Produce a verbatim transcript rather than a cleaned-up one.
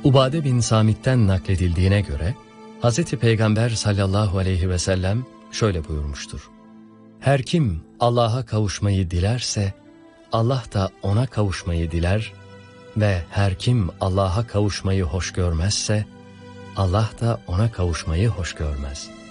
Ubade bin Samit'ten nakledildiğine göre, Hazreti Peygamber sallallahu aleyhi ve sellem şöyle buyurmuştur. Her kim Allah'a kavuşmayı dilerse, Allah da ona kavuşmayı diler ve her kim Allah'a kavuşmayı hoş görmezse, Allah da ona kavuşmayı hoş görmez.